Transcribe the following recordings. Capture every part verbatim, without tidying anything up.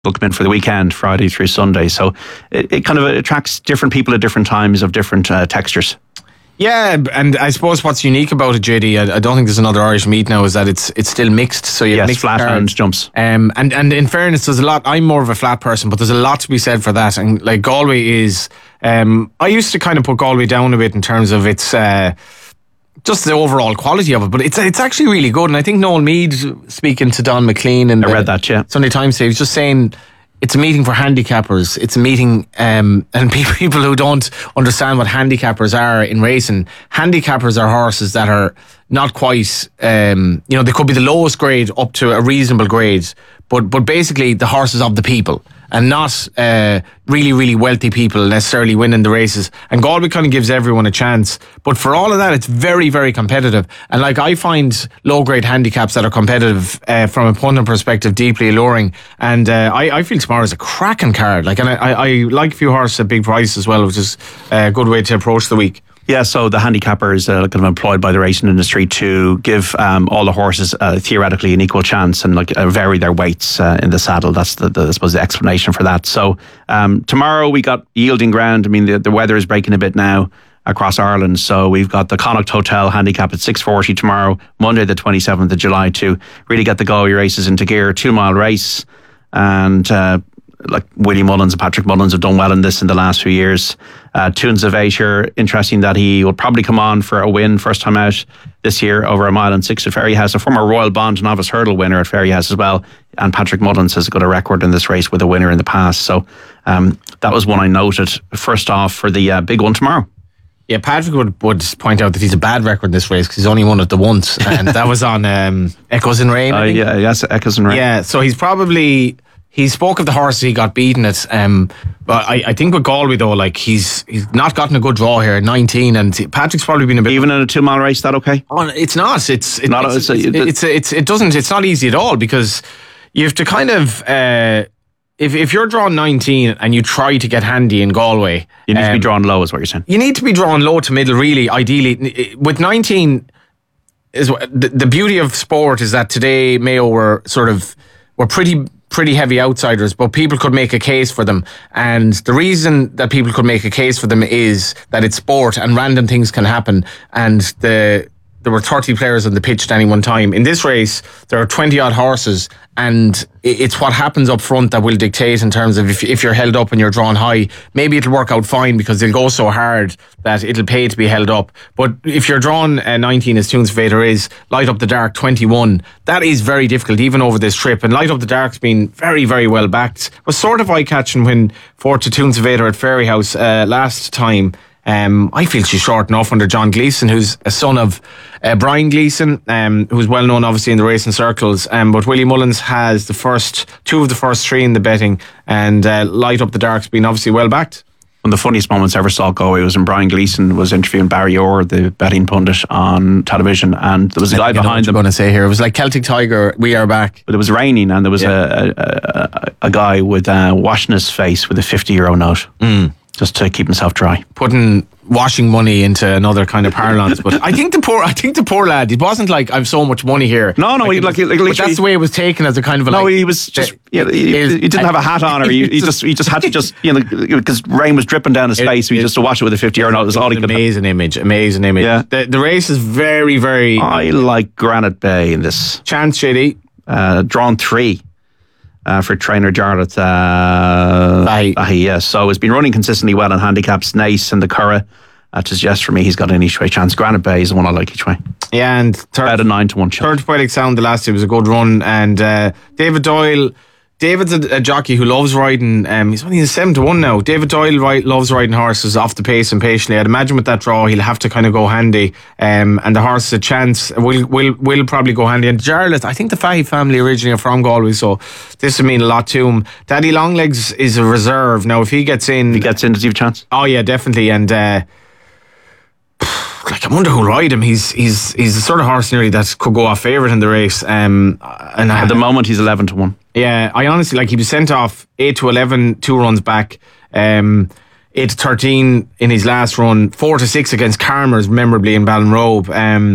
will come in for the weekend, Friday through Sunday. So it, it kind of attracts different people at different times of different uh, textures. Yeah, and I suppose what's unique about it, J D, I, I don't think there's another Irish meet now, is that it's it's still mixed. So you have yes, mixed flat cards. and jumps. Um, and, and in fairness, there's a lot. I'm more of a flat person, but there's a lot to be said for that. And like Galway is, um, I used to kind of put Galway down a bit in terms of its uh, just the overall quality of it, but it's it's actually really good. And I think Noel Meade, speaking to Don McLean, and I read that, yeah, Sunday Times, he was just saying, it's a meeting for handicappers. It's a meeting, um, and people who don't understand what handicappers are in racing. Handicappers are horses that are not quite, um, you know, they could be the lowest grade up to a reasonable grade, but but basically the horses of the people, and not uh, really, really wealthy people necessarily winning the races. And Galway kind of gives everyone a chance. But for all of that, it's very, very competitive. And like, I find low-grade handicaps that are competitive uh, from a punting perspective deeply alluring. And uh, I, I feel tomorrow's a cracking card. Like, and I, I, I like a few horses at big prices as well, which is a good way to approach the week. Yeah, so the handicappers are kind of employed by the racing industry to give um, all the horses uh, theoretically an equal chance and like uh, vary their weights uh, in the saddle. That's the, the I suppose the explanation for that. So um, tomorrow we got yielding ground. I mean, the, the weather is breaking a bit now across Ireland. So we've got the Connacht Hotel handicap at six forty tomorrow, Monday the twenty-seventh of July, to really get the Galway races into gear. Two mile race, and uh, like Willie Mullins and Patrick Mullins have done well in this in the last few years. Uh, Tunes of Ayrshire, interesting that he will probably come on for a win first time out this year over a mile and six at Ferryhouse. A former Royal Bond novice hurdle winner at Ferryhouse as well. And Patrick Mullins has got a record in this race with a winner in the past. So um, that was one I noted. First off for the uh, big one tomorrow. Yeah, Patrick would, would point out that he's a bad record in this race because he's only won it the once. And that was on um, Echoes in Rain, I uh, think. Yeah, yes, Echoes in Rain. Yeah, so he's probably... He spoke of the horse he got beaten at, um, but I, I think with Galway though, like he's he's not gotten a good draw here at nineteen, and Patrick's probably been a bit. Even in a two mile race, is that okay? Oh, it's not. It's it, not. It's, A, it's, it's, it's it doesn't. It's not easy at all because you have to kind of uh, if if you're drawing nineteen and you try to get handy in Galway, you need um, to be drawn low, is what you're saying. You need to be drawn low to middle, really. Ideally, with nineteen, is the, the beauty of sport is that today Mayo were sort of were pretty. pretty heavy outsiders, but people could make a case for them. And the reason that people could make a case for them is that it's sport and random things can happen. And the there were thirty players on the pitch at any one time. In this race, there are twenty odd horses, and it's what happens up front that will dictate in terms of if, if you're held up and you're drawn high. Maybe it'll work out fine because they'll go so hard that it'll pay to be held up. But if you're drawn uh, nineteen, as Tunes Vader is, Light Up the Dark twenty-one, that is very difficult even over this trip. And Light Up the Dark's been very, very well backed. It was sort of eye-catching when fourth to Tunes Vader at Ferryhouse uh, last time. Um, I feel she's short enough under John Gleeson, who's a son of uh, Brian Gleeson, um, who's well known obviously in the racing circles. Um, but Willie Mullins has the first two of the first three in the betting, and uh, Light Up the Dark's been obviously well backed. One of the funniest moments I ever saw at Galway was when Brian Gleeson was interviewing Barry Orr, the betting pundit, on television, and there was a guy I behind him. I'm going to say here, it was like Celtic Tiger, we are back. But it was raining, and there was yeah. a, a, a a guy with uh, washing his face with a fifty euro note. Mm. Just to keep himself dry, putting washing money into another kind of parlance. But I think the poor, I think the poor lad, it wasn't like I've so much money here. No, no, like, he, like, was, like but that's the way it was taken as a kind of a. No, like, he was just. Yeah, he, he didn't have a hat on, or he, he just he just had to just you know because rain was dripping down his it, face. So he it, just to wash it with a fifty euro note. That's all he could. Amazing image, amazing image. Yeah, the, the race is very, very. I like Granite Bay in this. Chance Shady, uh, drawn three. Uh, for trainer Jarlath uh, Aye. Aye, yeah. So it's been running consistently well on handicaps. Nice and the Curragh uh, to suggest for me he's got an each way chance. Granite Bay is the one I like each way. Yeah, and third, about a nine to one shot. Third Poetic Sound the last day was a good run, and uh, David Doyle. David's a, a jockey who loves riding. Um, he's only seven to one now. David Doyle ride, loves riding horses off the pace and patiently. I'd imagine with that draw he'll have to kind of go handy. Um, and the horse, a chance, will will will probably go handy. And Jarlath, I think the Fahy family originally are from Galway, so this will mean a lot to him. Daddy Longlegs is a reserve now. If he gets in, if he gets in, does he have a chance? Oh yeah, definitely. And uh, like I wonder who'll ride him. He's he's he's the sort of horse nearly that could go off favourite in the race. Um, and at I, the moment he's eleven to one. Yeah, I honestly like he was sent off eight to eleven, two runs back. Um, eight to thirteen in his last run, four to six against Carmers, memorably in Ballinrobe. Um,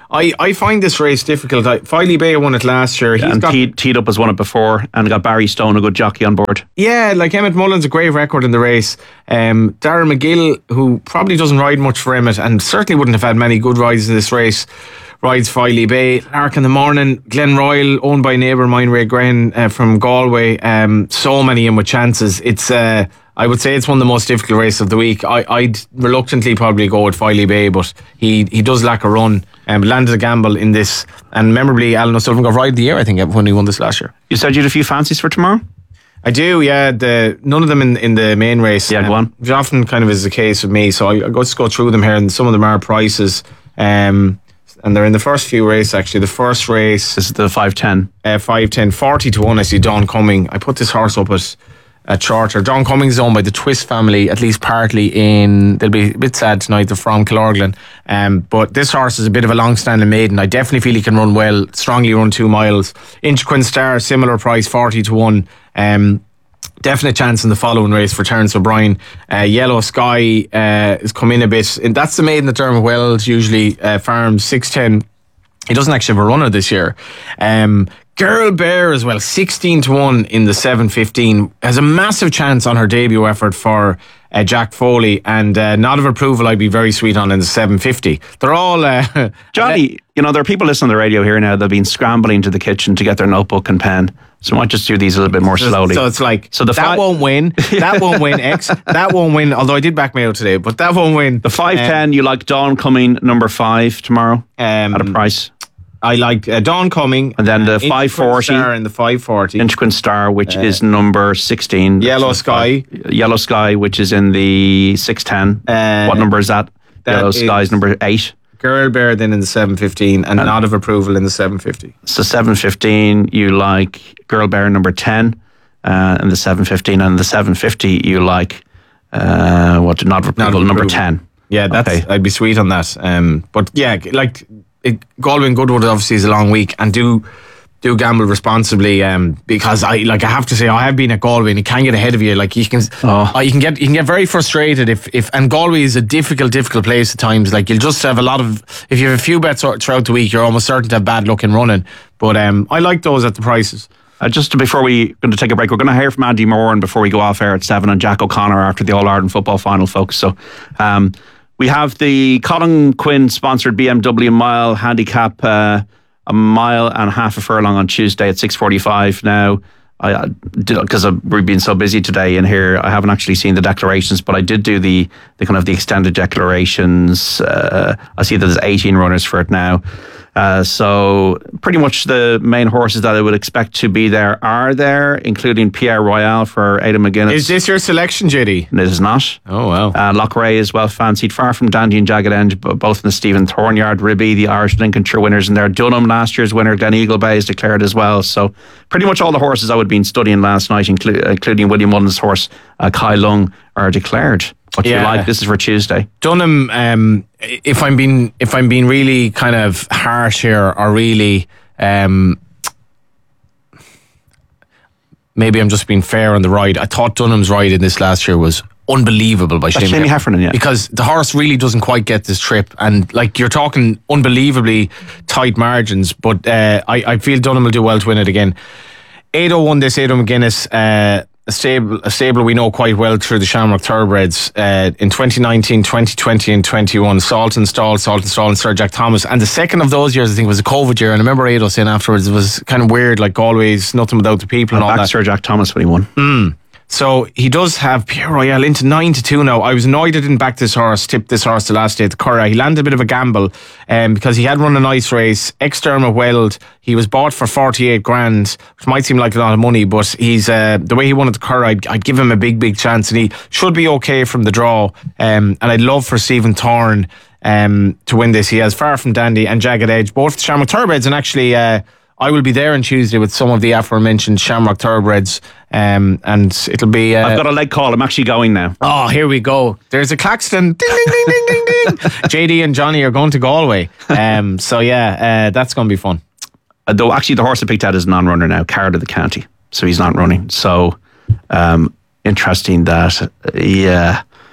I, I find this race difficult. I, Filey Bay won it last year. He's and got, teed, teed up as won it before, and got Barry Stone, a good jockey, on board. Yeah, like Emmett Mullins, a great record in the race. Um, Darren McGill, who probably doesn't ride much for Emmett, and certainly wouldn't have had many good rides in this race, rides Filey Bay. Lark in the morning, Glen Royal, owned by neighbour of mine, Ray Gren, uh, from Galway. Um, so many in with chances. It's uh, I would say it's one of the most difficult races of the week. I, I'd reluctantly probably go with Filey Bay, but he, he does lack a run. Um, landed a gamble in this, and memorably, Alan O'Sullivan got ride of the year, I think, when he won this last year. You said you had a few fancies for tomorrow? I do, yeah. The none of them in, in the main race. Yeah, go on. Which often kind of is the case with me, so I, I just go through them here, and some of them are prices. Um, and they're in the first few races, actually. The first race, This is the five ten. uh, five ten, forty to one. I see Don Cumming. I put this horse up at a charter. Don Cummings is owned by the Twist family, at least partly in. They'll be a bit sad tonight. They're from Killorglin. Um, but this horse is a bit of a long-standing maiden. I definitely feel he can run well. Strongly run two miles. Inchiquin Star, similar price, forty to one. Um, definite chance in the following race for Terence O'Brien. Uh, Yellow Sky uh, has come in a bit. And that's the maiden that Dermot Wells usually uh, farms, six ten. He doesn't actually have a runner this year. Um, Girl Bear as well, sixteen to one in the seven fifteen. Has a massive chance on her debut effort for uh, Jack Foley, and uh, Nod of Approval I'd be very sweet on in the seven fifty. They're all... Uh, Johnny, you know, there are people listening on the radio here now that have been scrambling to the kitchen to get their notebook and pen. So I might just do these a little bit more slowly. So it's like, so the that fi- won't win, that won't win, X, that won't win, although I did back Mayo today, but that won't win. The five ten, um, you like Dawn Coming, number five tomorrow um, at a price. I like uh, Dawn Coming. And then the uh, five forty. And the five forty. Inchiquin Star, which uh, is number sixteen. Yellow Sky. Five. Yellow Sky, which is in the six ten. Uh, what number is that? that Yellow Sky is number eight. Girl Bear then in the seven fifteen, and, and Nod of Approval in the seven fifty. So seven fifteen, you like Girl Bear number ten, uh, in the seven fifteen, and the seven fifty, you like uh, what? Nod of Approval number ten. Yeah, that's okay. I'd be sweet on that. Um, but yeah, like it, Galway and Goodwood obviously is a long week, and do do gamble responsibly. Um, because I like I have to say I have been at Galway, and it can get ahead of you. Like you can, oh. uh, you can get you can get very frustrated if if and Galway is a difficult difficult place at times. Like you'll just have a lot of if you have a few bets throughout the week, you're almost certain to have bad luck in running. But um, I like those at the prices. Uh, just before we going to take a break, we're going to hear from Andy Moran before we go off air at seven, and Jack O'Connor after the All Ireland football final, folks. So. Um, We have the Colin Quinn sponsored B M W Mile Handicap, uh, a mile and a half a furlong on Tuesday at six forty-five. Now, I because we've been so busy today in here, I haven't actually seen the declarations, but I did do the the kind of the extended declarations. Uh, I see that there's eighteen runners for it now. Uh, so pretty much the main horses that I would expect to be there are there, including Pierre Royale for Aidan McGuinness. Is this your selection, J D? It is not. Oh, wow. Uh, Lochray is well fancied, Far From Dandy and Jagged Edge, both in the Stephen Thornyard. Ribby, the Irish Lincolnshire winners in there. Dunham, last year's winner, Glen Eagle Bay, is declared as well. So pretty much all the horses I would have been studying last night, inclu- including William Mullins' horse, uh, Kai Lung, are declared. What do yeah. you like? This is for Tuesday. Dunham, um, if I'm being if I'm being really kind of harsh here, or really um, maybe I'm just being fair on the ride. I thought Dunham's ride in this last year was unbelievable by Shane Heffernan, Heffernan yeah. because the horse really doesn't quite get this trip, and like you're talking unbelievably tight margins, but uh, I, I feel Dunham will do well to win it again. eight oh one this Aidan McGuinness, uh, a stable, a stable we know quite well through the Shamrock Thoroughbreds. Uh, in twenty nineteen, twenty twenty and twenty-one, Salt and Stall, Salt and Stall and Sir Jack Thomas. And the second of those years, I think, was a COVID year. And I remember Aidan saying afterwards, it was kind of weird, like Galway's nothing without the people and, and all that. Sir Jack Thomas when he won. Mm. So he does have Pierre Royale into nine to two now. I was annoyed I didn't back this horse, tipped this horse the last day at the Curragh. He landed a bit of a gamble um, because he had run a nice race. Ex-Dermot Weld, he was bought for forty-eight grand, which might seem like a lot of money, but he's uh, the way he won at the Curragh, I'd, I'd give him a big, big chance, and he should be okay from the draw. Um, and I'd love for Stephen Thorne um, to win this. He has Far From Dandy and Jagged Edge, both the Shamrock Thoroughbreds, and actually... Uh, I will be there on Tuesday with some of the aforementioned Shamrock Thoroughbreds, um, and it'll be... Uh, I've got a leg call. I'm actually going now. Oh, here we go. There's a Claxton. Ding, ding, ding, ding, ding, ding. J D and Johnny are going to Galway. Um, so, yeah, uh, that's going to be fun. Uh, though, actually, the horse I picked out is a non-runner now, Card of the County. So he's not running. So, um, interesting that, uh, yeah...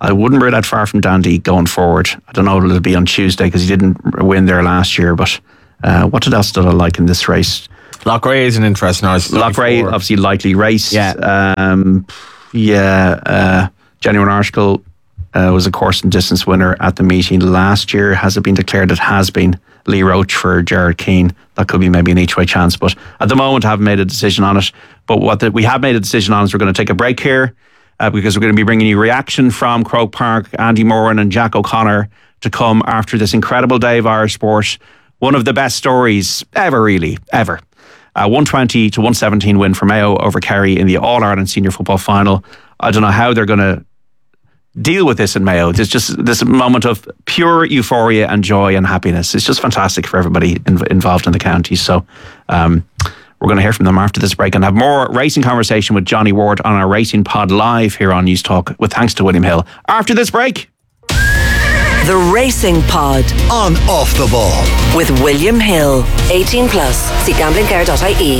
I wouldn't rule out Far From Dandy going forward. I don't know if it'll be on Tuesday because he didn't win there last year, but uh, what else did I like in this race? Loughrea is an interesting horse. Loughrea, obviously likely race. Yeah. Um, yeah. Uh, Genuine Article uh, was a course and distance winner at the meeting last year. Has it been declared? It has been. Lee Roach for Jared Keane. That could be maybe an each way chance, but at the moment I haven't made a decision on it. But what the, we have made a decision on is we're going to take a break here uh, because we're going to be bringing you reaction from Croke Park, Andy Moran and Jack O'Connor to come after this incredible day of Irish sport. One of the best stories ever, really, ever. Uh, one twenty to one seventeen win for Mayo over Kerry in the All-Ireland Senior Football Final. I don't know how they're going to deal with this in Mayo. There's just this moment of pure euphoria and joy and happiness. It's just fantastic for everybody in, involved in the county. So um, we're going to hear from them after this break and have more racing conversation with Johnny Ward on our Racing Pod live here on News Talk with thanks to William Hill. After this break. The Racing Pod on Off the Ball with William Hill. eighteen plus. See gambling care dot I E.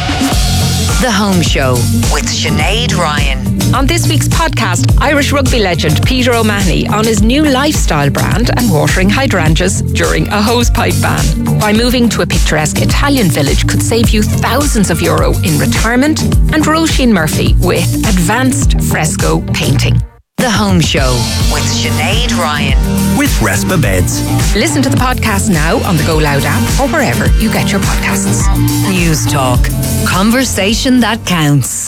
The Home Show with Sinead Ryan. On this week's podcast, Irish rugby legend Peter O'Mahony on his new lifestyle brand and watering hydrangeas during a hosepipe ban. Why moving to a picturesque Italian village could save you thousands of euro in retirement, and Roisin Murphy with advanced fresco painting. The Home Show with Sinead Ryan. With Respa Beds. Listen to the podcast now on the Go Loud app or wherever you get your podcasts. News Talk. Conversation that counts.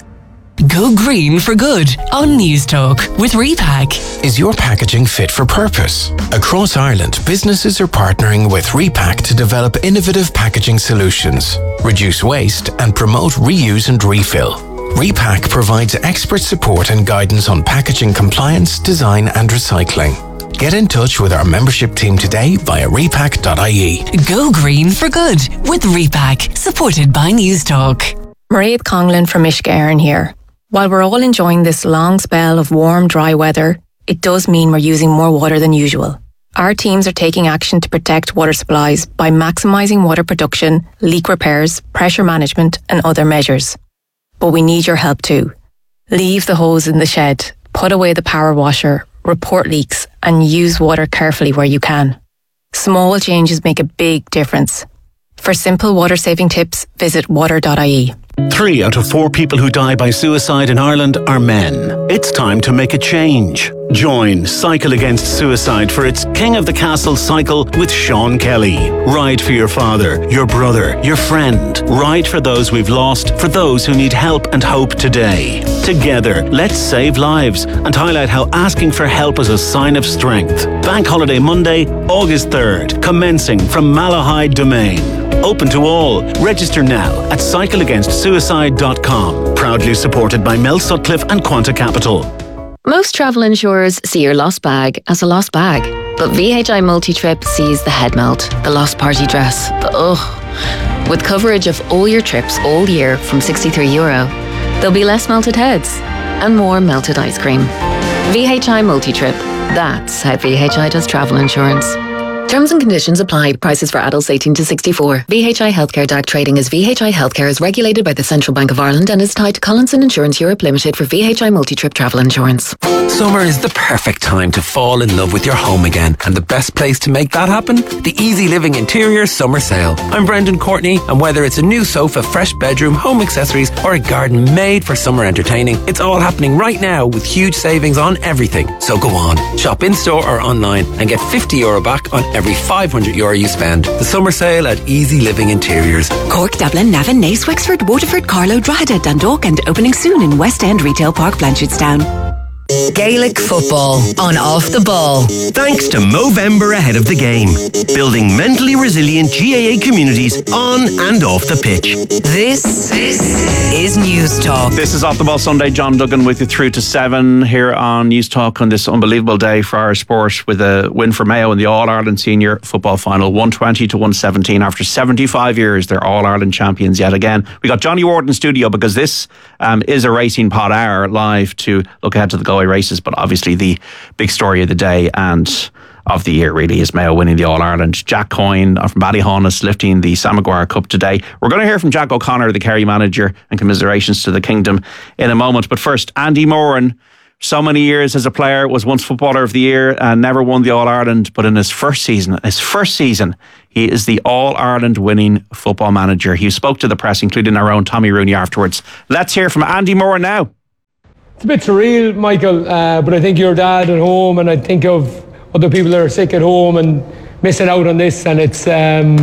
Go green for good on News Talk with Repack. Is your packaging fit for purpose? Across Ireland, businesses are partnering with Repack to develop innovative packaging solutions, reduce waste and promote reuse and refill. Repack provides expert support and guidance on packaging compliance, design and recycling. Get in touch with our membership team today via repack dot I E. Go green for good with Repack, supported by News Talk. Mairead Conlon from Uisce Éireann here. While we're all enjoying this long spell of warm, dry weather, it does mean we're using more water than usual. Our teams are taking action to protect water supplies by maximising water production, leak repairs, pressure management and other measures. But we need your help too. Leave the hose in the shed, put away the power washer, report leaks and use water carefully where you can. Small changes make a big difference. For simple water saving tips, visit water dot I E. Three out of four people who die by suicide in Ireland are men. It's time to make a change. Join Cycle Against Suicide for its King of the Castle cycle with Sean Kelly. Ride for your father, your brother, your friend. Ride for those we've lost, for those who need help and hope today. Together, let's save lives and highlight how asking for help is a sign of strength. Bank Holiday Monday, August third, commencing from Malahide Domain. Open to all. Register now at cycle against suicide dot com. Proudly supported by Mel Sutcliffe and Quanta Capital. Most travel insurers see your lost bag as a lost bag. But V H I Multi-Trip sees the head melt, the lost party dress, the ugh. With coverage of all your trips all year from sixty-three euro, there'll be less melted heads and more melted ice cream. V H I Multi-Trip. That's how V H I does travel insurance. Terms and conditions apply. Prices for adults eighteen to sixty-four. V H I Healthcare D A C trading as V H I Healthcare is regulated by the Central Bank of Ireland and is tied to Collinson Insurance Europe Limited for V H I Multi-Trip travel insurance. Summer is the perfect time to fall in love with your home again, and the best place to make that happen? The Easy Living Interior Summer Sale. I'm Brendan Courtney, and whether it's a new sofa, fresh bedroom, home accessories, or a garden made for summer entertaining, it's all happening right now with huge savings on everything. So go on, shop in store or online and get fifty euro back on every five hundred euro you spend. The summer sale at Easy Living Interiors. Cork, Dublin, Navan, Naas, Wexford, Waterford, Carlow, Drogheda, Dundalk and opening soon in West End Retail Park, Blanchardstown. Gaelic football on Off the Ball. Thanks to Movember ahead of the game. Building mentally resilient G A A communities on and off the pitch. This, this is News Talk. This is Off the Ball Sunday. John Duggan with you through to seven here on News Talk on this unbelievable day for Irish sport with a win for Mayo in the All-Ireland Senior Football Final. one twenty to one seventeen. After seventy-five years, they're All-Ireland champions yet again. We got Johnny Ward in studio because this um, is a Racing Pod Hour live to look ahead to the Galway races, but obviously the big story of the day and of the year really is Mayo winning the All-Ireland. Jack Coyne from Ballyhaunis lifting the Sam Maguire Cup today. We're going to hear from Jack O'Connor, the Kerry manager, and commiserations to the kingdom in a moment. But first, Andy Moran so many years as a player, was once Footballer of the Year and never won the All-Ireland, but in his first season, his first season, he is the All-Ireland winning football manager. He spoke to the press, including our own Tommy Rooney afterwards. Let's hear from Andy Moore now. It's a bit surreal, Michael, uh, but I think your dad at home, and I think of other people that are sick at home and missing out on this, and it's um,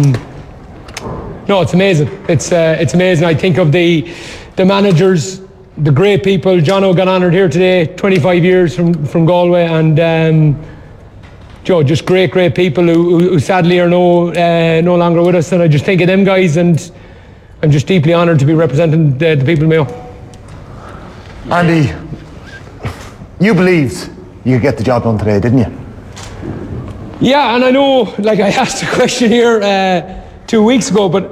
no, it's amazing. It's uh, it's amazing. I think of the the managers, the great people. Jono got honoured here today, twenty-five years from, from Galway, and um, Joe, just great, great people who, who, who sadly are no uh, no longer with us. And I just think of them guys, and I'm just deeply honoured to be representing the, the people of Mayo. Andy, you believed you could get the job done today, didn't you? Yeah, and I know, like I asked a question here uh, two weeks ago, but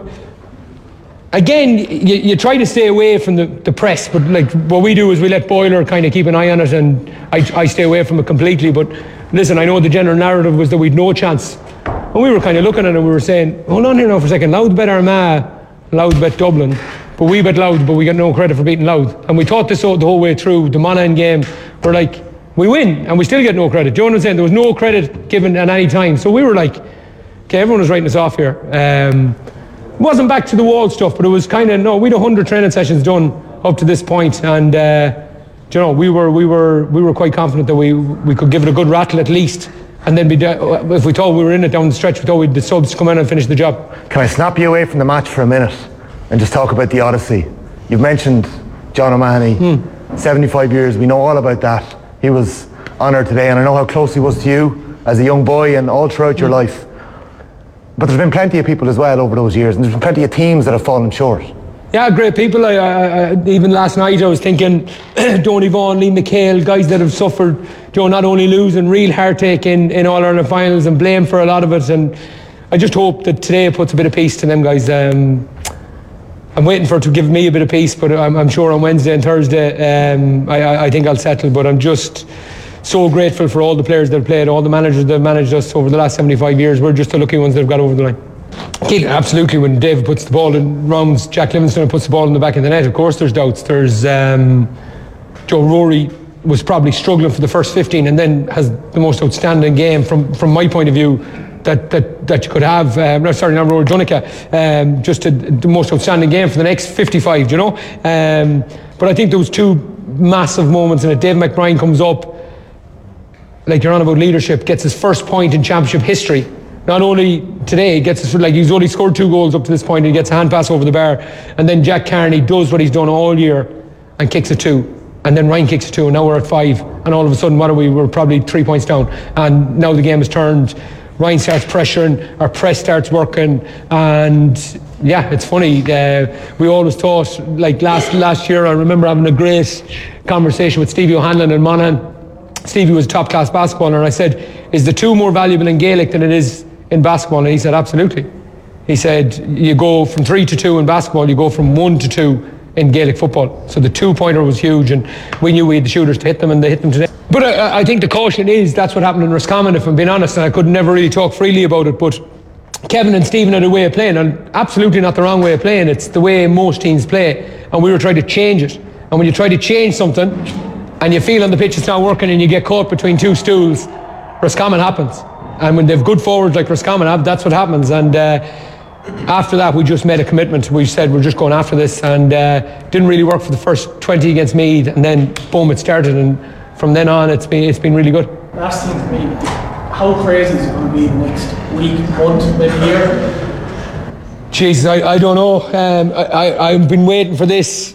again, you, you try to stay away from the, the press, but like what we do is we let Boiler kind of keep an eye on it, and I, I stay away from it completely. But listen, I know the general narrative was that we'd no chance, and we were kind of looking at it and we were saying, hold on here now for a second, Louth bet Armagh, Louth bet Dublin, but we bet Louth, but we got no credit for beating Louth. And we thought this out the whole way through the Monaghan game. We're like, we win and we still get no credit. Joan was saying there was no credit given at any time, so we were like, okay, everyone was writing us off here. Um, it wasn't back to the wall stuff, but it was kind of, no, we had one hundred training sessions done up to this point, and uh, you know, we were we were we were quite confident that we we could give it a good rattle at least, and then be de- if we thought we were in it down the stretch, we thought we'd the subs come in and finish the job. Can I snap you away from the match for a minute and just talk about the Odyssey? You've mentioned John O'Mahony, hmm. seventy-five years, we know all about that. He was honoured today, and I know how close he was to you as a young boy and all throughout your life. But there's been plenty of people as well over those years, and there's been plenty of teams that have fallen short. Yeah, great people. I, I, I, even last night I was thinking Donny Vaughan, Lee McHale, guys that have suffered, you know, not only losing, real heartache in, in All-Ireland finals and blame for a lot of it. And I just hope that today puts a bit of peace to them guys. Um, I'm waiting for it to give me a bit of peace, but I'm, I'm sure on Wednesday and Thursday um, I, I think I'll settle. But I'm just so grateful for all the players that have played, all the managers that have managed us over the last seventy-five years. We're just the lucky ones that have got over the line. Keegan, absolutely, when David puts the ball in rounds, Jack Livingstone puts the ball in the back of the net, of course there's doubts. There's um, Joe Rory was probably struggling for the first fifteen and then has the most outstanding game from, from my point of view that that, that you could have. Um, no, sorry, not Rory Dunica. Um, just a, the most outstanding game for the next fifty-five, do you know? Um, but I think there was two massive moments in it. Dave McBride comes up, like you're on about leadership, gets his first point in championship history. Not only today, he gets his, like he's only scored two goals up to this point, and he gets a hand pass over the bar, and then Jack Carney does what he's done all year and kicks a two, and then Ryan kicks a two, and now we're at five, and all of a sudden, what are we? We're probably three points down, and now the game has turned. Ryan starts pressuring, our press starts working, and yeah, it's funny. Uh, we always thought, like last last year, I remember having a great conversation with Stevie O'Hanlon in Monaghan. Stevie was a top class basketballer, and I said, is the two more valuable in Gaelic than it is in basketball? And he said, absolutely. He said, you go from three to two in basketball, you go from one to two in Gaelic football. So the two pointer was huge, and we knew we had the shooters to hit them, and they hit them today. But I, I think the caution is that's what happened in Roscommon, if I'm being honest, and I could never really talk freely about it. But Kevin and Stephen had a way of playing, and absolutely not the wrong way of playing. It's the way most teams play, and we were trying to change it. And when you try to change something and you feel on the pitch it's not working and you get caught between two stools, Roscommon happens. And when they've good forwards like Roscommon, that's what happens. And uh, after that, we just made a commitment. We said we're just going after this, and uh, didn't really work for the first twenty against Meath, and then boom, it started. And from then on, it's been it's been really good. Last thing for me, how crazy is it going to be the next week, month, maybe year? Jesus, I, I don't know. Um, I, I I've been waiting for this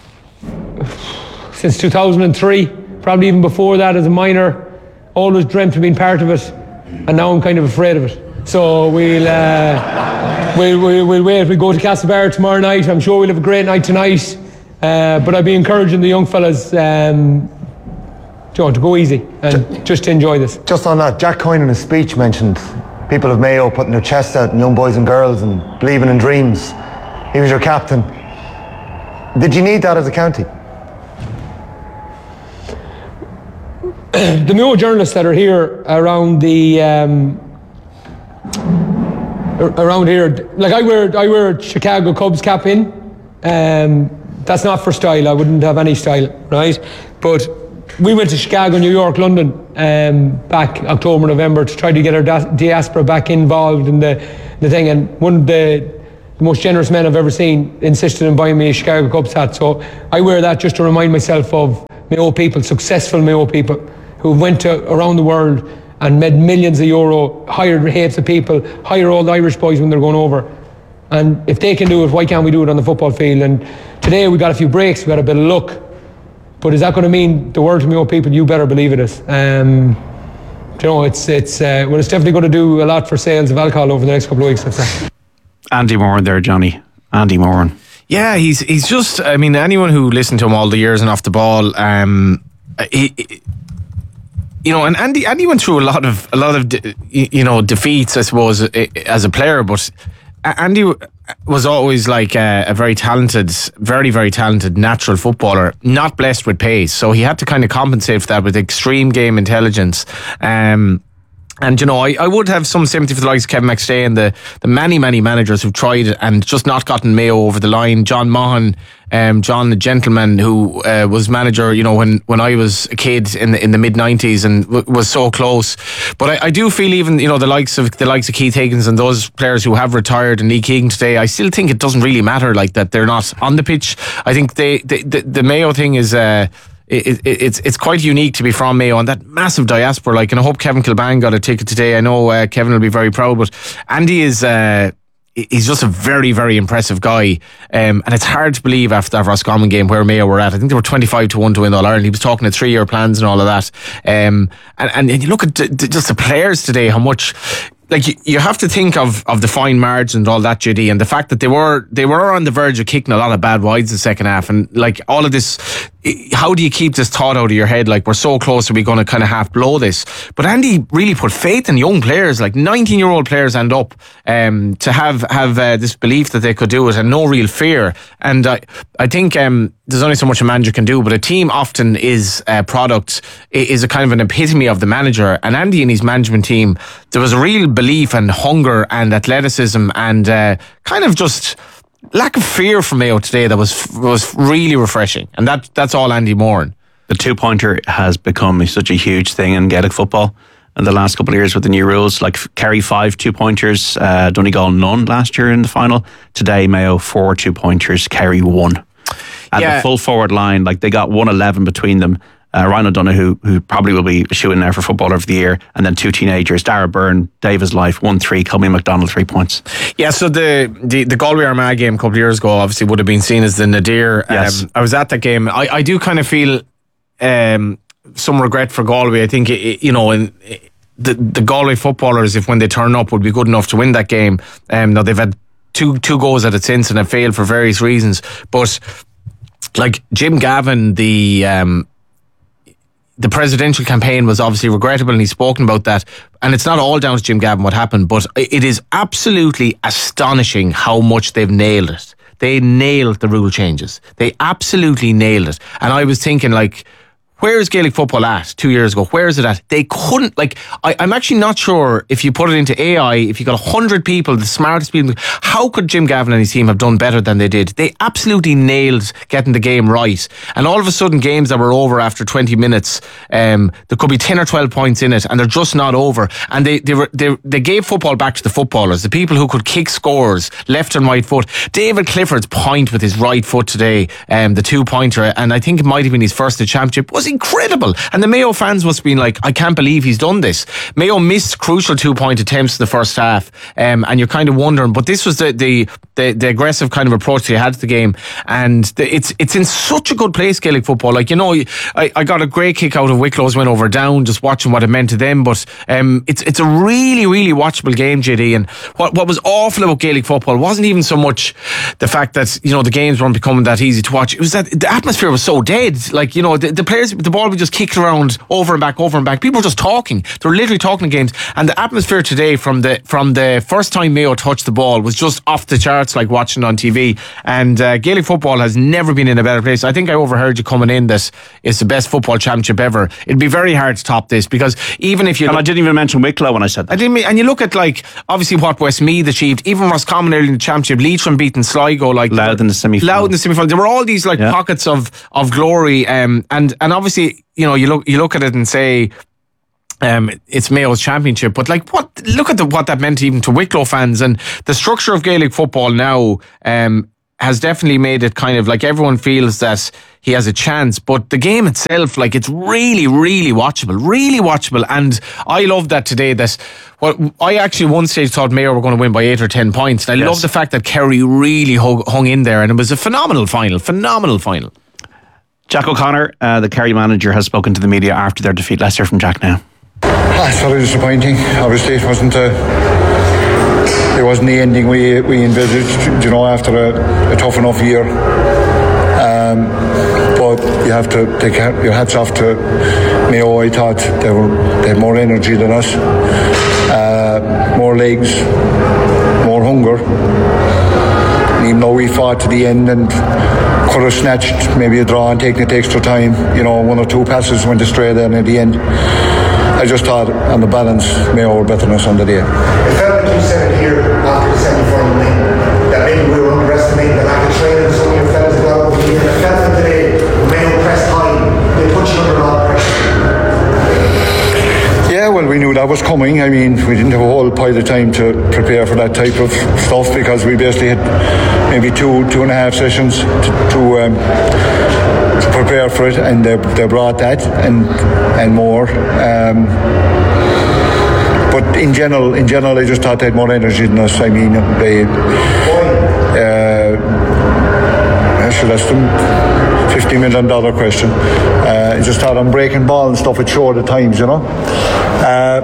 since two thousand three, probably even before that as a minor. Always dreamt of being part of it, and now I'm kind of afraid of it. So we'll uh, we'll, we'll, we'll wait. We go to Castlebar tomorrow night. I'm sure we'll have a great night tonight. Uh, but I'd be encouraging the young fellas um, to, to go easy and just, just to enjoy this. Just on that, Jack Coyne in his speech mentioned people of Mayo putting their chests out, and young boys and girls, and believing in dreams. He was your captain. Did you need that as a county? The Mayo journalists that are here around the um, around here, like I wear I wear a Chicago Cubs cap in. Um, that's not for style. I wouldn't have any style, right? But we went to Chicago, New York, London um, back October, November to try to get our da- diaspora back involved in the, the thing. And one of the, the most generous men I've ever seen insisted on buying me a Chicago Cubs hat. So I wear that just to remind myself of Mayo people, successful Mayo people who went to around the world and made millions of euro, hired heaps of people, hire old Irish boys when they're going over. And if they can do it, why can't we do it on the football field? And today we got a few breaks, we got a bit of luck. But is that going to mean the world to Mayo people? You better believe it is. Um, you know, it's it's uh, well, it's definitely going to do a lot for sales of alcohol over the next couple of weeks, I'd say. Andy Moran there, Johnny. Andy Moran. Yeah, he's he's just. I mean, anyone who listened to him all the years and off the ball, um, he, he, you know, and Andy Andy went through a lot of a lot of de, you know defeats, I suppose, as a player, but Andy was always like a, a very talented, very, very talented natural footballer, not blessed with pace. So he had to kind of compensate for that with extreme game intelligence. Um, and, you know, I, I would have some sympathy for the likes of Kevin McStay and the, the many, many managers who've tried and just not gotten Mayo over the line. John Maughan, um, John the gentleman who uh, was manager, you know, when, when I was a kid in the in the mid nineties and w- was so close. But I, I do feel even, you know, the likes of the likes of Keith Higgins and those players who have retired and Lee Keegan today, I still think it doesn't really matter like that they're not on the pitch. I think they, they the, the Mayo thing is uh, It, it, it's it's quite unique to be from Mayo and that massive diaspora. Like, and I hope Kevin Kilbane got a ticket today. I know uh, Kevin will be very proud, but Andy is uh, he's just a very, very impressive guy. Um, and it's hard to believe after that Roscommon game where Mayo were at. I think they were twenty-five to one to win All Ireland. He was talking to three year plans and all of that. Um, and, and, and you look at d- d- just the players today, how much. Like, you, you have to think of, of the fine margins and all that, J D, and the fact that they were they were on the verge of kicking a lot of bad wides in the second half, and like all of this, how do you keep this thought out of your head? Like, we're so close, are we going to kind of half blow this? But Andy really put faith in young players, like nineteen year old players end up um, to have have uh, this belief that they could do it and no real fear. And I I think um, there's only so much a manager can do, but a team often is a product, is a kind of an epitome of the manager. And Andy and his management team, there was a real belief and hunger and athleticism and uh, kind of just lack of fear from Mayo today that was was really refreshing. And that that's all Andy Moran. The two-pointer has become such a huge thing in Gaelic football in the last couple of years with the new rules. Like Kerry five two-pointers, uh, Donegal none last year in the final. Today Mayo four two-pointers, Kerry one. And yeah. The full forward line, like they got one eleven between them. Uh, Ryan O'Donoghue, who probably will be shooing there for Footballer of the Year, and then two teenagers, Dara Byrne, Davis Life, one three, Colby McDonald, three points. Yeah, so the, the, the Galway Armagh game a couple of years ago obviously would have been seen as the nadir. Yes. Um, I was at that game. I, I do kind of feel um, some regret for Galway. I think, it, you know, in, the, the Galway footballers, if when they turn up, would be good enough to win that game. Um, now, they've had two two goals at it since and have failed for various reasons. But, like, Jim Gavin, the... Um, The presidential campaign was obviously regrettable and he's spoken about that. And it's not all down to Jim Gavin what happened, but it is absolutely astonishing how much they've nailed it. They nailed the rule changes. They absolutely nailed it. And I was thinking, like, where is Gaelic football at two years ago? Where is it at? They couldn't, like, I, I'm actually not sure if you put it into A I, if you got one hundred people, the smartest people, how could Jim Gavin and his team have done better than they did? They absolutely nailed getting the game right. And all of a sudden, games that were over after twenty minutes, um, there could be ten or twelve points in it, and they're just not over. And they, they, were, they, they gave football back to the footballers, the people who could kick scores, left and right foot. David Clifford's point with his right foot today, um, the two-pointer, and I think it might have been his first at championship, was incredible. And the Mayo fans must have been like, I can't believe he's done this. Mayo missed crucial two-point attempts in the first half, um, and you're kind of wondering, but this was the the, the, the aggressive kind of approach they had to the game, and the, it's it's in such a good place, Gaelic football. Like, you know, I, I got a great kick out of Wicklow's win over Down, just watching what it meant to them, but um, it's it's a really, really watchable game, J D, and what, what was awful about Gaelic football wasn't even so much the fact that, you know, the games weren't becoming that easy to watch. It was that the atmosphere was so dead. Like, you know, the, the players, the ball would just kick around over and back, over and back. People were just talking. They were literally talking in games. And the atmosphere today from the from the first time Mayo touched the ball was just off the charts, like watching on T V. And uh, Gaelic football has never been in a better place. I think I overheard you coming in that it's the best football championship ever. It'd be very hard to top this, because even if you... And look, I didn't even mention Wicklow when I said that. I didn't mean, and you look at, like, obviously what Westmeath achieved, even Roscommon early in the championship, Leitrim beating Sligo, like... Loud in the semi-final. Loud in the semi-final. There were all these, like, yeah. pockets of, of glory, um, and, and obviously obviously, you know, you look you look at it and say, Um, it's Mayo's championship, but like, what? Look at the, what that meant even to Wicklow fans, and the structure of Gaelic football now um, has definitely made it kind of like everyone feels that he has a chance. But the game itself, like, it's really, really watchable, really watchable, and I love that today. That what I actually one stage thought Mayo were going to win by eight or ten points, and I yes. love the fact that Kerry really hung, hung in there, and it was a phenomenal final, phenomenal final. Jack O'Connor, uh, the Kerry manager, has spoken to the media after their defeat. Let's hear from Jack now. Ah, it's very disappointing. Obviously, it wasn't a, it wasn't the ending we we envisaged. You know, after a, a tough enough year. Um, but you have to take your hats off to Mayo. I thought they were they had more energy than us, uh, more legs, more hunger. And even though we fought to the end and could have snatched maybe a draw and taken it extra time, you know, one or two passes went astray then at the end. I just thought, on the balance, Mayo were better than us on the day. It felt like you said it here after the semi-final win, that maybe we were underestimating the lack of training. Some of your fellas have got over here. It felt like today, Mayo pressed high. They put you under a lot of pressure. Yeah, well, we knew that was coming. I mean, we didn't have a whole pile of time to prepare for that type of stuff because we basically had maybe two, two and a half sessions to, to um, to prepare for it, and they, they brought that and and more. Um, but in general, in general, I just thought they had more energy than us. I mean, they. Uh, I should ask them fifty million dollar question. Uh, I just thought on breaking ball and stuff, it showed at times, you know. Uh,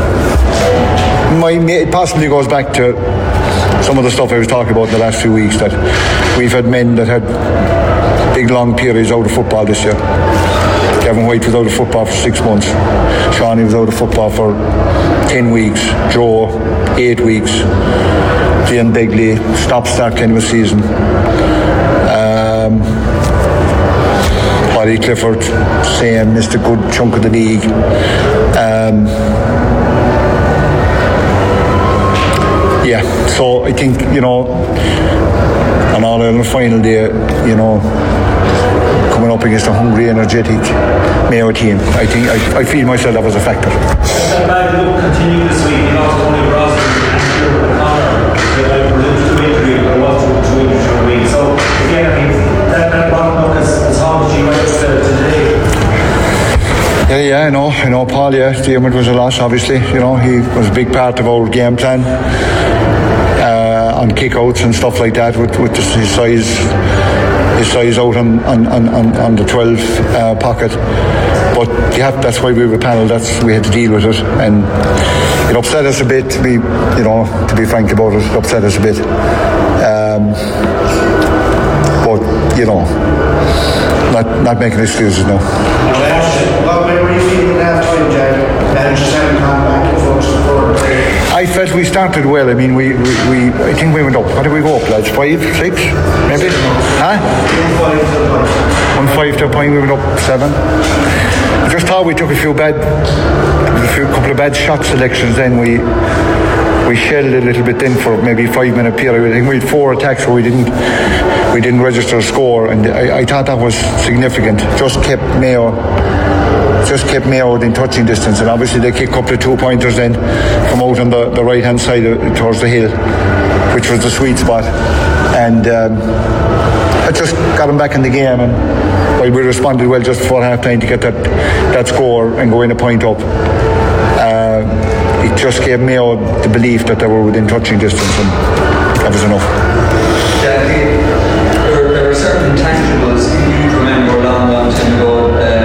my it possibly goes back to some of the stuff I was talking about in the last few weeks, that we've had men that had big long periods out of football this year. Gavin White was out of football for six months. Shawnee was out of football for ten weeks. Joe, eight weeks. Ian Begley, stop start kind of a season. Um, Paddy Clifford, same, missed a good chunk of the league. Um, yeah, so I think, you know, on All Ireland final day, you know, coming up against a hungry, energetic Mayo team, I think I, I feel myself that was a factor. That bad look continued this week. You lost Tony Ross and Andrew O'Connor. They were two injury, but there was two injuries for a week. So again, I mean, that that bottom look as as hard as you went to today. Yeah, yeah, I know, I know, Paul. Yeah, Diarmuid was a loss. Obviously, you know, he was a big part of our game plan. On kickouts and stuff like that, with, with his size, his size out on on, on, on the twelve uh, pocket. But yeah, that's why we were panel. That's we had to deal with it, and it upset us a bit. To be, you know, to be frank about it, it upset us a bit. Um, but you know, not not making excuses now. Well, when were you feeling last time, Jack? And just having gone back and forth for. I felt we started well. I mean, we, we, we I think we went up. What did we go up, lads? Five, six, maybe? Huh? One five to a point. We went up seven. I just thought we took a few bad, a few couple of bad shot selections. Then we we shelled a little bit then for maybe five minute period. I think we had four attacks where we didn't we didn't register a score, and I, I thought that was significant. Just kept Mayo. Just kept Mayo within touching distance, and obviously they kicked a couple of two pointers then from out on the, the right hand side of, towards the hill, which was the sweet spot, and um, I just got them back in the game, and well, we responded well just before half time to get that, that score and go in a point up. Uh, it just gave Mayo the belief that they were within touching distance, and that was enough. Yeah, there, there are certain intangibles you remember a long, long time ago. Uh,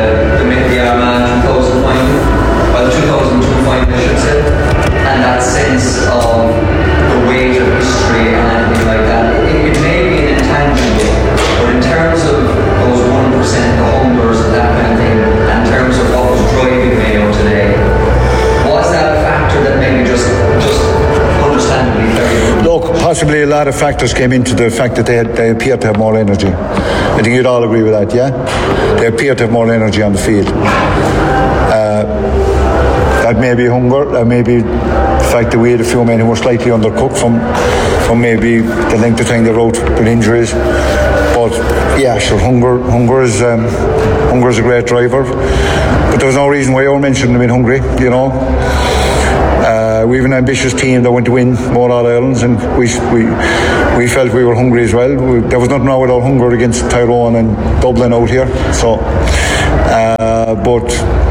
and that sense of the weight of history and anything like that, it, it may be an intangible, but in terms of those one percent, the hungers and that kind of thing, and in terms of what was driving Mayo today, was that a factor that maybe just just understandably carried? Look, possibly a lot of factors came into the fact that they had, they appeared to have more energy. I think you'd all agree with that, yeah? They appeared to have more energy on the field. Uh, That may be hunger, that may be the fact that we had a few men who were slightly undercooked from from maybe the length of time they're out with injuries. But yeah, sure, hunger, hunger is um, hunger is a great driver. But there's no reason why you mentioned them being hungry, you know. Uh, we have an ambitious team that want to win more All-Irelands, and we we we felt we were hungry as well. We, there was nothing wrong with our hunger against Tyrone and Dublin out here. So, uh, but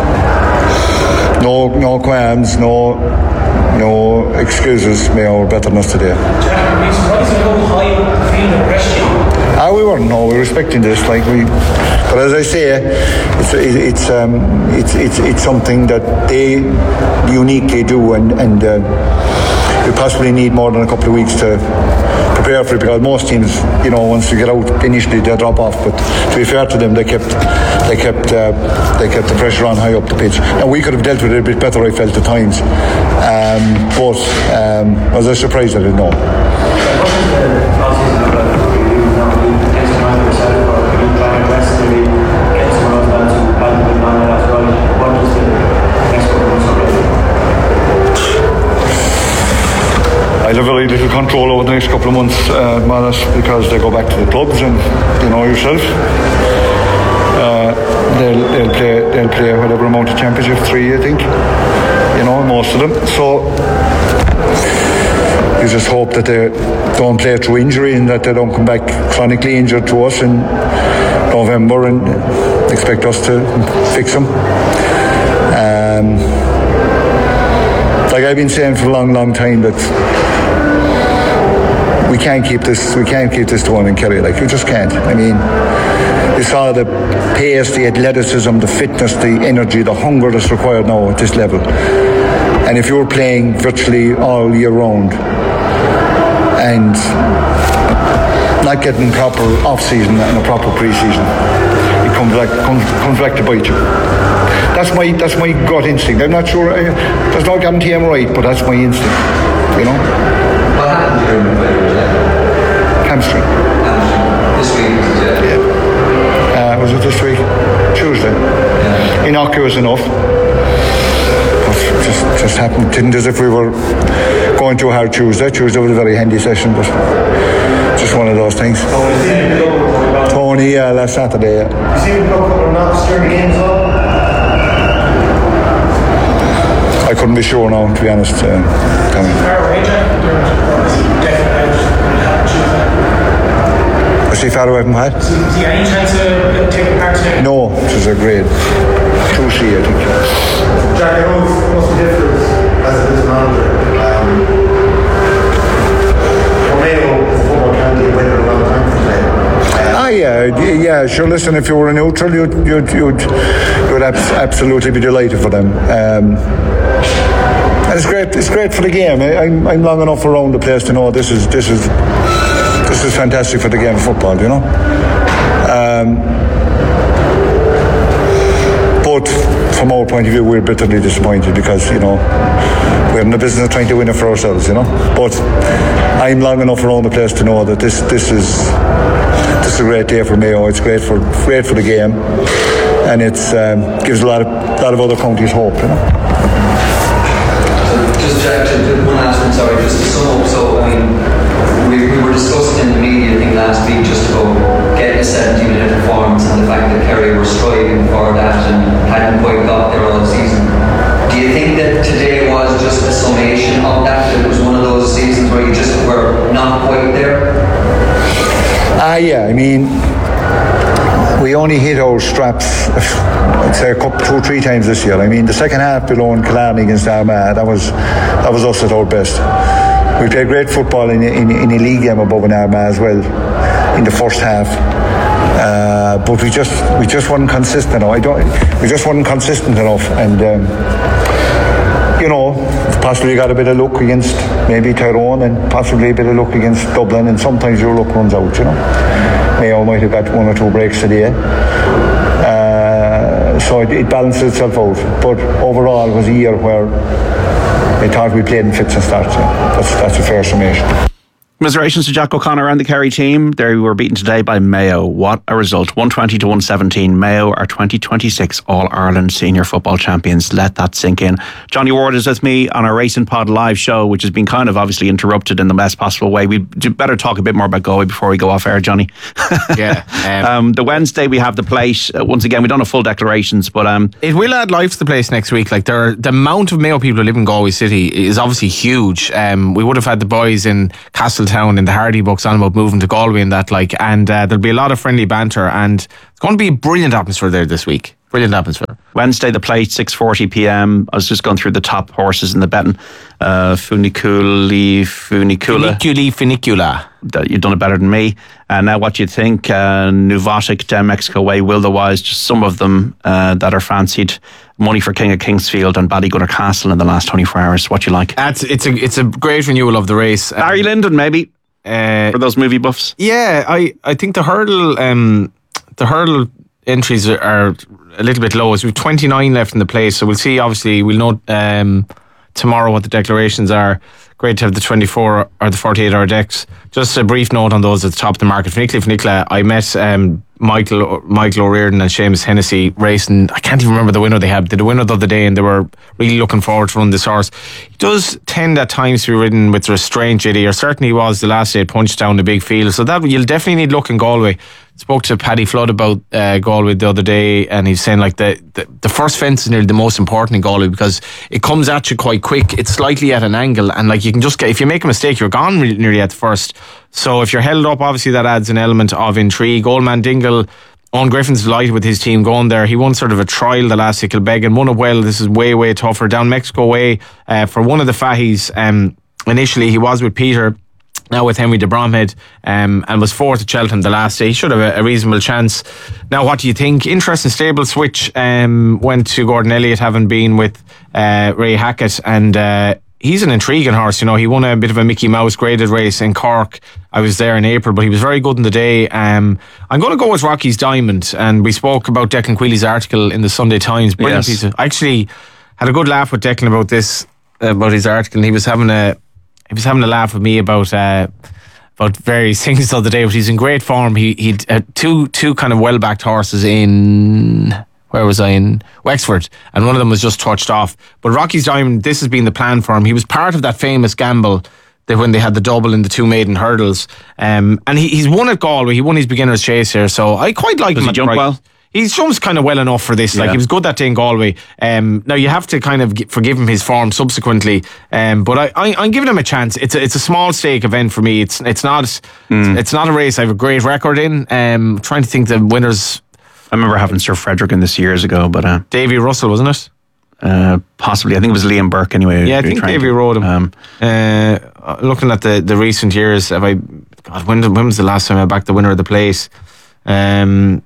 no no qualms, no no excuses. Mayo were better than us today. Ah, we weren't. No, we were respecting this. Like we, but as I say, it's it's um, it's it's it's something that they uniquely do, and and uh, we possibly need more than a couple of weeks to prepare for it, because most teams, you know, once you get out initially they drop off. But to be fair to them, they kept they kept uh, they kept the pressure on high up the pitch, and we could have dealt with it a bit better, I felt, at times. Um, but um, was I surprised? I didn't know. I have very little control over the next couple of months, uh, Manas, because they go back to the clubs, and you know yourself. Uh, they'll, they'll play they'll play whatever amount of championship, three I think, you know, most of them. So you just hope that they don't play through injury, and that they don't come back chronically injured to us in November and expect us to fix them. Um, like I've been saying for a long, long time, that we can't keep this. We can't keep this going in Kerry. Like, you just can't. I mean, you saw the pace, the athleticism, the fitness, the energy, the hunger that's required now at this level. And if you're playing virtually all year round and not getting proper off-season and a proper pre-season, it comes back comes, comes back to bite you. That's my that's my gut instinct. I'm not sure. I, there's no guarantee I'm right, but that's my instinct. You know. What happened during the weather? Hamstring. Hamstring. This week was it? Yeah. Uh, was it this week? Tuesday. Yeah. Innocuous enough. But just just happened. Didn't as if we were going too hard Tuesday. Tuesday was a very handy session, but just one of those things. Tony, yeah, last Saturday. Yeah. You see him come for knocks during the game as well? I couldn't be sure now, to be honest. Uh, Was he far away from what? Is he any chance to take part today? No, it was a grade two C, I think. Jack, I know what's the difference as a business manager. Um, for Mayo, football can be a winner a long time for today. Ah, yeah, yeah. Sure. Listen, if you were a neutral, you'd you'd you'd, you'd abs- absolutely be delighted for them. Um, and it's great. It's great for the game. I, I'm I'm long enough around the place to know this is this is this is fantastic for the game of football. You know. Um, but from our point of view, we're bitterly disappointed because you know we're in the business of trying to win it for ourselves. You know. But I'm long enough around the place to know that this this is. This is a great day for Mayo. It's great for great for the game, and it's um, gives a lot of lot of other counties hope. You know. So just Jack, one last one. Sorry, just to sum up. So I mean, we, we were discussing in the media thing last week just about getting a seventy-minute performance, and the fact that Kerry were striving for that and hadn't quite got there all season. Do you think that today was just a summation of that? That it was one of those seasons where you just were not quite there? Ah, yeah. I mean, we only hit our straps, I'd say, a couple, two, three times this year. I mean, the second half below in Killarney against Armagh, that was that was us at our best. We played great football in, in, in a league game above in Armagh as well in the first half. Uh, but we just we just weren't consistent enough. I don't. We just weren't consistent enough, and um, you know, possibly got a bit of luck against maybe Tyrone, and possibly a bit of luck against Dublin, and sometimes your luck runs out. You know, Mayo might have got one or two breaks today, uh, so it, it balances itself out. But overall, it was a year where I thought we played in fits and starts. Yeah. That's that's a fair summation. Commiserations to Jack O'Connor and the Kerry team. They were beaten today by Mayo. What a result. one twenty to one seventeen. Mayo are twenty twenty-six All-Ireland Senior Football Champions. Let that sink in. Johnny Ward is with me on our Racing Pod live show, which has been kind of obviously interrupted in the best possible way. We better talk a bit more about Galway before we go off air, Johnny. Yeah. Um, um, the Wednesday we have the plate. Uh, once again, we don't have full declarations, but... Um, it will add life to the place next week. Like there, the amount of Mayo people who live in Galway City is obviously huge. Um, we would have had the boys in Castletown in the Hardy books on about moving to Galway and that, like, and uh, there'll be a lot of friendly banter, and it's going to be a brilliant atmosphere there this week. Brilliant atmosphere. Wednesday, the plate, six forty p.m. I was just going through the top horses in the betting. Uh, Funiculi, Funicula. Funiculi, Funicula. You've done it better than me. And uh, now what do you think? Uh, Nuvotic, Down Mexico Way, Will the Wise, just some of them uh, that are fancied. Money for King of Kingsfield and Ballygunner Castle in the last twenty-four hours. What do you like? That's, it's, a, it's a great renewal of the race. Barry Lyndon, maybe, uh, for those movie buffs. Yeah, I, I think the hurdle um, the hurdle entries are, are a little bit low. So we've twenty-nine left in the place, so we'll see. Obviously, we'll know um, tomorrow what the declarations are. Great to have the twenty-four or the forty-eight hour decks. Just a brief note on those at the top of the market. Finicla, Finicla, I met um, Michael Michael O'Riordan and Seamus Hennessy racing. I can't even remember the winner they had. They had a winner the other day, and they were really looking forward to running this horse. He does tend at times to be ridden with restraint, J D, or certainly he was the last day at Punchdown, the big field. So that you'll definitely need luck in Galway. Spoke to Paddy Flood about uh, Galway the other day, and he's saying like the, the the first fence is nearly the most important in Galway because it comes at you quite quick. It's slightly at an angle, and like you can just get, if you make a mistake, you're gone really, nearly at the first. So if you're held up, obviously that adds an element of intrigue. Old Man Dingle, Owen Griffin's delighted with his team going there. He won sort of a trial the last Kilbeg and won it well. This is way way tougher. Down Mexico Way uh, for one of the fatties. Um, initially he was with Peter, now with Henry de Bromhead, um, and was fourth at Cheltenham the last day. He should have a, a reasonable chance. Now, what do you think? Interesting stable switch. Um, went to Gordon Elliott, having been with uh, Ray Hackett, and uh, he's an intriguing horse. You know, he won a bit of a Mickey Mouse graded race in Cork. I was there in April, but he was very good in the day. Um, I'm going to go with Rocky's Diamond, and we spoke about Declan Quealy's article in the Sunday Times. Brilliant Yes. piece of, I actually had a good laugh with Declan about this, about his article, and he was having a He was having a laugh with me about uh, about various things the other day, but he's in great form. He he had two two kind of well backed horses in, where was I, in Wexford, and one of them was just touched off. But Rocky's Diamond, this has been the plan for him. He was part of that famous gamble that when they had the double in the two maiden hurdles, um, and he, he's won at Galway. He won his beginner's chase here, so I quite like Does him. he at jump the right. well? He jumps kind of well enough for this. Like Yeah. he was good that day in Galway. Um, now you have to kind of g- forgive him his form subsequently. Um, but I, I, I'm giving him a chance. It's a, it's a small stake event for me. It's it's not Mm. it's not a race I have a great record in. Um, trying to think the winners. I remember having Sir Frederick in this years ago, but uh, Davy Russell, wasn't it? Uh, possibly. I think it was Liam Burke anyway. Yeah, I who think trained Davy him. rode him. Um, uh, looking at the, the recent years, have I? God, when, did, when was the last time I backed the winner of the place? Um.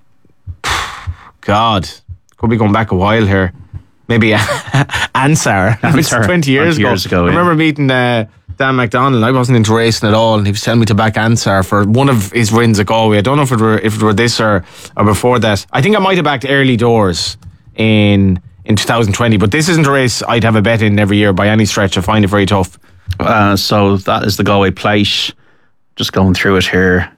God, could be going back a while here. Maybe Ansar. It's Ansar, twenty years twenty ago. years ago, I yeah. remember meeting uh, Dan McDonald. I wasn't into racing at all, and he was telling me to back Ansar for one of his wins at Galway. I don't know if it were if it were this or, or before that. I think I might have backed Early Doors in in two thousand twenty, but this isn't a race I'd have a bet in every year by any stretch. I find it very tough. uh, so that is the Galway plate. Just going through it here.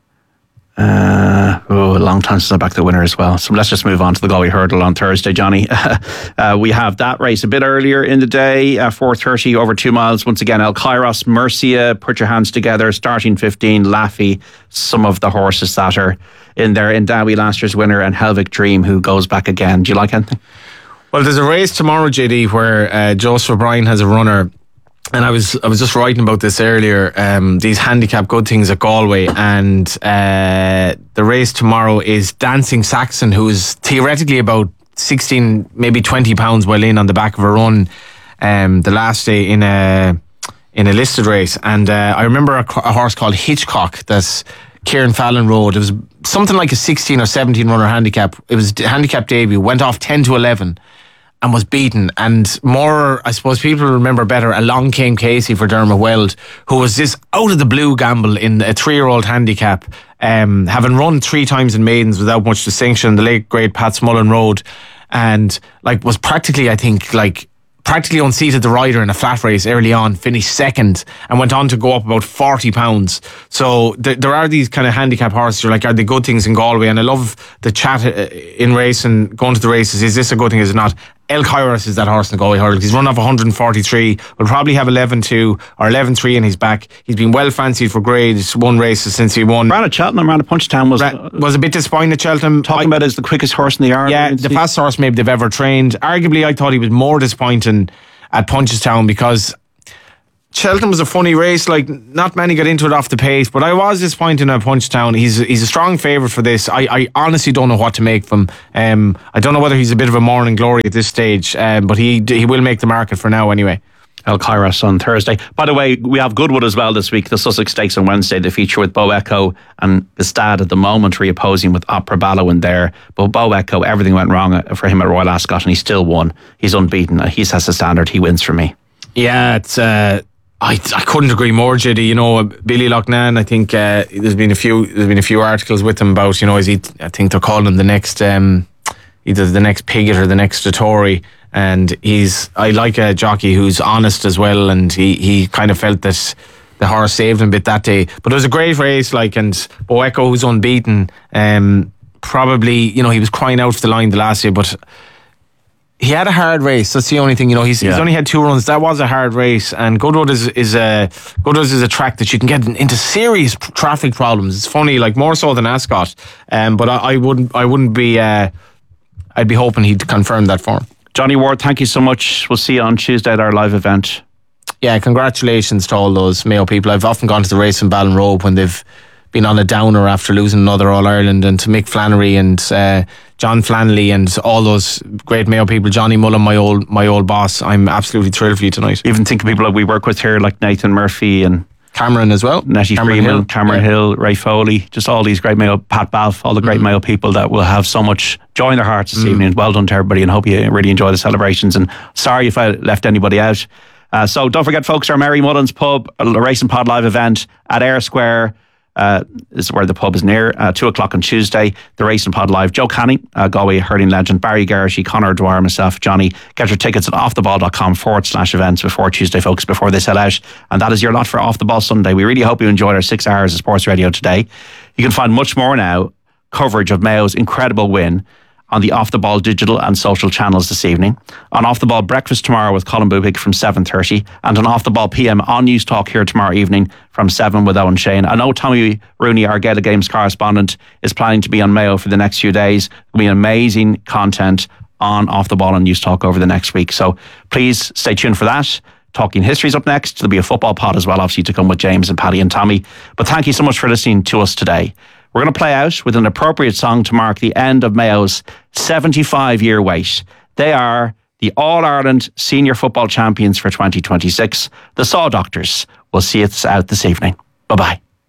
Uh, oh, a long time since I backed the winner as well. So let's just move on to the Galway Hurdle on Thursday, Johnny. uh, we have that race a bit earlier in the day, uh, four thirty over two miles. Once again, El Kairos, Murcia, put your hands together, starting fifteen, Laffy, some of the horses that are in there. In Dowie, last year's winner, and Helvic Dream, who goes back again. Do you like anything? Well, there's a race tomorrow, J D, where uh, Joseph O'Brien has a runner. And I was I was just writing about this earlier, um, these handicap good things at Galway, and uh, the race tomorrow is Dancing Saxon, who is theoretically about sixteen, maybe twenty pounds well in on the back of a run um, the last day in a in a listed race. And uh, I remember a, a horse called Hitchcock that Kieran Fallon rode. It was something like a sixteen or seventeen runner handicap. It was handicap debut, went off ten to eleven. And was beaten. And more, I suppose people remember better, along came Casey for Dermot Weld, who was this out of the blue gamble in a three-year-old handicap, um, having run three times in maidens without much distinction. The late great Pat Smullen rode, and like was practically, I think, like practically unseated the rider in a flat race early on, finished second, and went on to go up about forty pounds. So th- there are these kind of handicap horses. You're like, are they good things in Galway? And I love the chat in racing, going to the races. Is this a good thing? Is it not? El Kairos is that horse in the Galway hurdle. He's run off one forty-three. Will probably have eleven two or eleven three in his back. He's been well fancied for grades, won races since he won. Ran at Cheltenham, ran at Punchestown. Was Ra- was a bit disappointed at Cheltenham. Talking I, about as the quickest horse in the yard. Yeah, the fastest horse maybe they've ever trained. Arguably, I thought he was more disappointing at Punchestown because Cheltenham was a funny race. Like, not many got into it off the pace, but I was disappointed at Punchestown. He's he's a strong favourite for this. I, I honestly don't know what to make of him. Um, I don't know whether he's a bit of a morning glory at this stage, um, but he he will make the market for now anyway. El Kairos on Thursday. By the way, we have Goodwood as well this week. The Sussex Stakes on Wednesday. The feature with Bo Echo and Gstaad at the moment reopposing with Opera Ballowin there. But Bo Echo, everything went wrong for him at Royal Ascot and he still won. He's unbeaten. He sets the standard. He wins for me. Yeah, it's... Uh I, I couldn't agree more, Judy. You know, Billy Loughnane, I think uh, there's been a few there's been a few articles with him about, you know, is he, I think they're calling him the next um, either the next Piggott or the next Dettori, and he's I like a jockey who's honest as well, and he, he kind of felt that the horse saved him a bit that day. But it was a great race, like, and Bo Echo, who's unbeaten, um, probably, you know, he was crying out for the line the last year, but he had a hard race. That's the only thing, you know. He's, yeah. he's only had two runs. That was a hard race, and Goodwood is is a Goodwood is a track that you can get into serious traffic problems. It's funny, like more so than Ascot. Um, but I, I wouldn't, I wouldn't be. Uh, I'd be hoping he'd confirm that form. Johnny Ward, thank you so much. We'll see you on Tuesday at our live event. Yeah, congratulations to all those Mayo people. I've often gone to the race in Ballinrobe when they've been on a downer after losing another All-Ireland, and to Mick Flannery and uh, John Flannelly and all those great Mayo people, Johnny Mullen, my old my old boss, I'm absolutely thrilled for you tonight. Even think of people that we work with here like Nathan Murphy and Cameron as well, Nettie Cameron Freeman, Hill. Cameron yeah. Hill, Ray Foley, just all these great Mayo, Pat Balfe, all the great mm. Mayo people that will have so much joy in their hearts this mm. evening. Well done to everybody, and hope you really enjoy the celebrations, and sorry if I left anybody out. Uh, so don't forget, folks, our Mary Mullins Pub, a Racing Pod live event at Ayr Square. Uh, this is where the pub is near, uh, two o'clock on Tuesday. The Racing Pod Live. Joe Canny, uh, Galway hurling legend, Barry Garrity, Conor Dwyer, myself, Johnny. Get your tickets at offtheball.com forward slash events before Tuesday, folks, before they sell out. And that is your lot for Off the Ball Sunday. We really hope you enjoyed our six hours of sports radio today. You can find much more now, coverage of Mayo's incredible win on the Off the Ball digital and social channels this evening, on Off the Ball breakfast tomorrow with Colin Bubik from seven thirty, and on Off the Ball P M on News Talk here tomorrow evening from seven with Owen Shane. I know Tommy Rooney, our Gaelic Games correspondent, is planning to be on Mayo for the next few days. There'll be amazing content on Off the Ball and News Talk over the next week, so please stay tuned for that. Talking History's up next. There'll be a football pod as well, obviously, to come with James and Paddy and Tommy. But thank you so much for listening to us today. We're going to play out with an appropriate song to mark the end of Mayo's seventy-five year wait. They are the All-Ireland Senior Football Champions for twenty twenty-six, the Saw Doctors. We'll see us out this evening. Bye-bye.